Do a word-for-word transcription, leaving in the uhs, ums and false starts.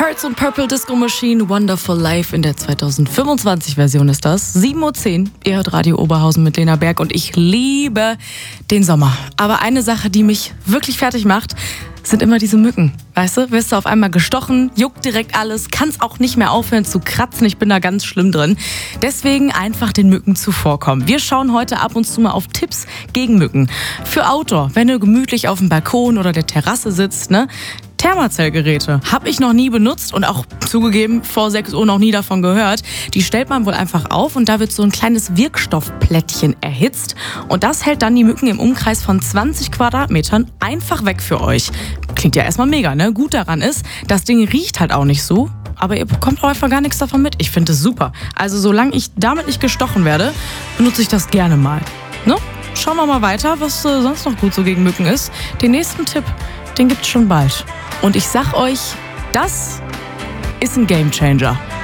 Hurts und Purple Disco Machine, Wonderful Life in der zweitausendfünfundzwanzig-Version ist das. sieben Uhr zehn, ihr hört Radio Oberhausen mit Lena Berg und ich liebe den Sommer. Aber eine Sache, die mich wirklich fertig macht, sind immer diese Mücken. Weißt du, wirst du auf einmal gestochen, juckt direkt alles, kannst auch nicht mehr aufhören zu kratzen. Ich bin da ganz schlimm drin. Deswegen einfach den Mücken zuvorkommen. Wir schauen heute ab und zu mal auf Tipps gegen Mücken. Für Outdoor, wenn du gemütlich auf dem Balkon oder der Terrasse sitzt, ne? Thermazellgeräte habe ich noch nie benutzt und auch zugegeben vor sechs Uhr noch nie davon gehört. Die stellt man wohl einfach auf und da wird so ein kleines Wirkstoffplättchen erhitzt und das hält dann die Mücken im Umkreis von zwanzig Quadratmetern einfach weg für euch. Klingt ja erstmal mega, ne? Gut daran ist, das Ding riecht halt auch nicht so. Aber ihr bekommt auch einfach gar nichts davon mit. Ich finde es super. Also solange ich damit nicht gestochen werde, benutze ich das gerne mal. Ne? Schauen wir mal weiter, was äh, sonst noch gut so gegen Mücken ist. Den nächsten Tipp, den gibt's schon bald. Und ich sag euch, das ist ein Gamechanger.